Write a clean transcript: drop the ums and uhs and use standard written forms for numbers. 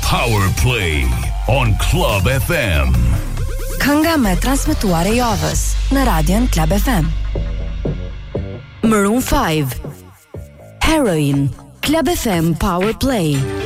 Power Play on Club FM. Kënga më transmetuar e javës në Radion Club FM. Maroon 5, Heroin, Club FM Power Play.